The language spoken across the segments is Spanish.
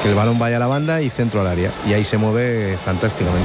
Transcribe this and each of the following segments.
que el balón vaya a la banda y centro al área, y ahí se mueve fantásticamente.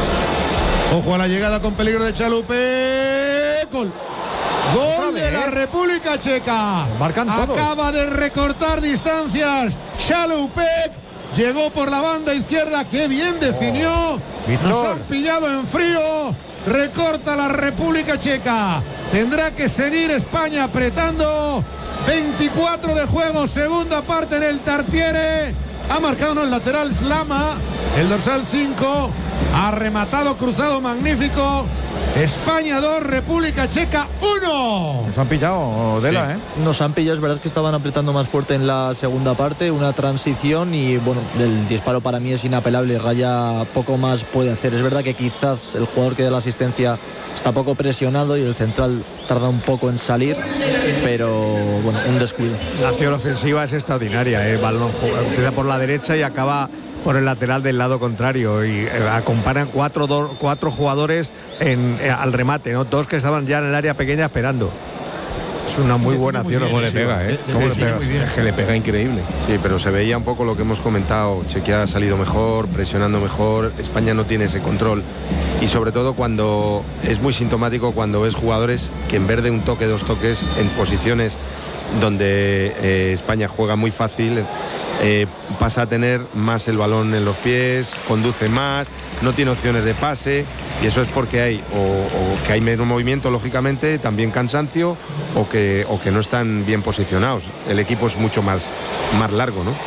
Ojo a la llegada con peligro de Chalupe. Gol de la República Checa. Marcan todos. Acaba de recortar distancias Chalupek. Llegó por la banda izquierda. Qué bien definió. Nos han pillado en frío. Recorta la República Checa. Tendrá que seguir España apretando. 24 de juego, segunda parte en el Tartiere. Ha marcado el lateral Slama, el dorsal 5. Ha rematado cruzado magnífico. España 2, República Checa 1. Nos han pillado, Dela, sí. Nos han pillado, es verdad que estaban apretando más fuerte en la segunda parte, una transición y bueno, el disparo para mí es inapelable, Raya poco más puede hacer. Es verdad que quizás el jugador que da la asistencia está poco presionado y el central tarda un poco en salir, pero bueno, un descuido. La acción ofensiva es extraordinaria, el balón empieza por la derecha y acaba por el lateral del lado contrario y acompañan cuatro jugadores al remate, ¿no? Dos que estaban ya en el área pequeña esperando. Es una muy buena acción. ¿Cómo le pega, ¿Cómo le pega? Es que le pega increíble. Sí, pero se veía un poco lo que hemos comentado. Chequia ha salido mejor, presionando mejor. España no tiene ese control. Y sobre todo cuando es muy sintomático cuando ves jugadores que en vez de un toque, dos toques, en posiciones donde España juega muy fácil, pasa a tener más el balón en los pies, conduce más, no tiene opciones de pase, y eso es porque hay o que hay menos movimiento, lógicamente, también cansancio, o que no están bien posicionados. El equipo es mucho más largo, ¿no?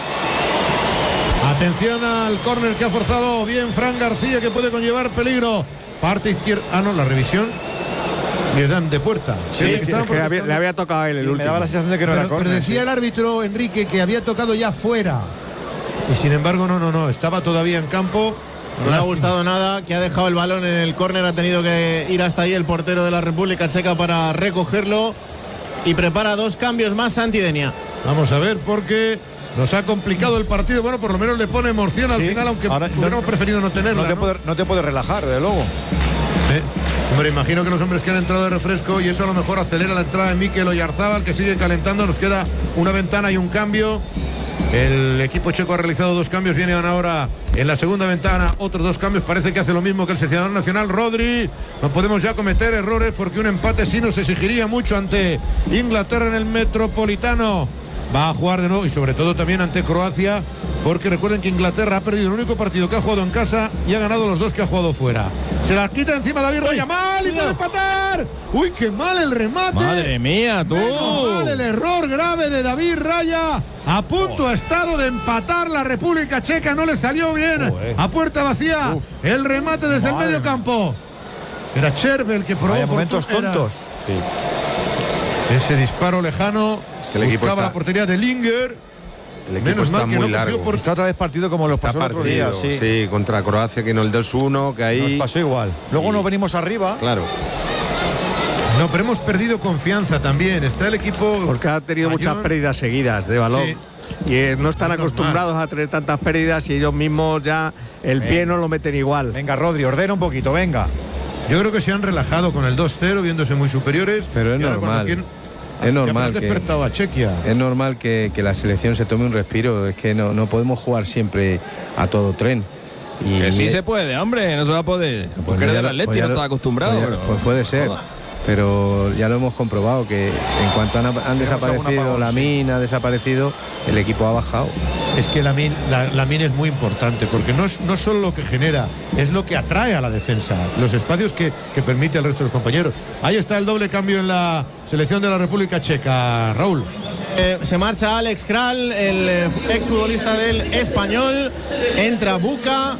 Atención al córner que ha forzado bien Fran García, que puede conllevar peligro. Parte izquierda. La revisión le dan de puerta. Sí, es que le había tocado a él el último. Me daba la sensación de que no era córner. Pero decía el árbitro Enrique que había tocado ya fuera. Y sin embargo, no. Estaba todavía en campo. No le ha gustado nada, que ha dejado el balón en el córner. Ha tenido que ir hasta ahí el portero de la República Checa para recogerlo. Y prepara dos cambios más Santi Denia. Vamos a ver, porque nos ha complicado el partido. Bueno, por lo menos le pone emoción al final, aunque hubiéramos preferido no tenerla. No te puedes relajar, desde luego. Hombre, imagino que los hombres que han entrado de refresco, y eso a lo mejor acelera la entrada de Mikel Oyarzábal, que sigue calentando. Nos queda una ventana y un cambio. El equipo checo ha realizado dos cambios, vienen ahora en la segunda ventana otros dos cambios. Parece que hace lo mismo que el seleccionador nacional Rodri. No podemos ya cometer errores porque un empate sí nos exigiría mucho ante Inglaterra en el Metropolitano. Va a jugar de nuevo y sobre todo también ante Croacia, porque recuerden que Inglaterra ha perdido el único partido que ha jugado en casa y ha ganado los dos que ha jugado fuera. Se la quita encima David Raya, mal, y puede empatar. Uy, qué mal el remate. Madre mía, tú. Menos mal el error grave de David Raya. A punto ha estado de empatar la República Checa, no le salió bien. A puerta vacía, el remate desde el medio campo. Era Cherbe el que probó. Hay momentos tontos. Sí. Ese disparo lejano. Es que el equipo buscaba la portería de Linger. El equipo está muy largo. Está otra vez partido como los pasó el otro día. Sí, contra Croacia, que no el 2-1, que ahí nos pasó igual. Luego nos venimos arriba. Claro. No, pero hemos perdido confianza también. Está el equipo. Porque ha tenido muchas pérdidas seguidas de balón. Sí. Y no están acostumbrados a tener tantas pérdidas y ellos mismos ya el pie no lo meten igual. Venga, Rodri, ordena un poquito, venga. Yo creo que se han relajado con el 2-0, viéndose muy superiores. Pero es normal. Es normal que la selección se tome un respiro. Es que no podemos jugar siempre a todo tren. Y que sí se puede, hombre, no se va a poder. Porque eres del Atleti, no estás acostumbrado. Pues puede ser. Pero ya lo hemos comprobado, que en cuanto han desaparecido, Lamine ha desaparecido, el equipo ha bajado. Es que Lamine es muy importante, porque no solo lo que genera, es lo que atrae a la defensa, los espacios que permite al resto de los compañeros. Ahí está el doble cambio en la selección de la República Checa, Raúl. Se marcha Alex Kral, el exfutbolista del Español. Entra Buca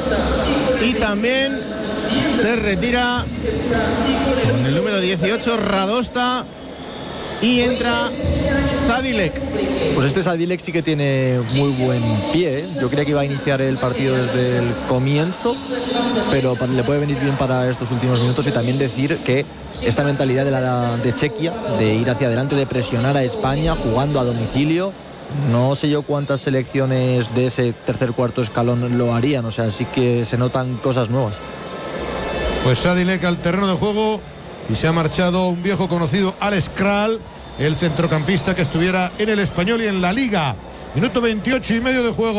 y también se retira con el número 18 Radosta y entra Sadilek. Pues este Sadilek sí que tiene muy buen pie. Yo creía que iba a iniciar el partido desde el comienzo, pero le puede venir bien para estos últimos minutos. Y también decir que esta mentalidad de Chequia, de ir hacia adelante, de presionar a España jugando a domicilio, no sé yo cuántas selecciones de ese tercer cuarto escalón lo harían. O sea, sí que se notan cosas nuevas. Pues Sadilek al terreno de juego y se ha marchado un viejo conocido, Alex Kral, el centrocampista que estuviera en el Español y en la Liga. Minuto 28 y medio de juego.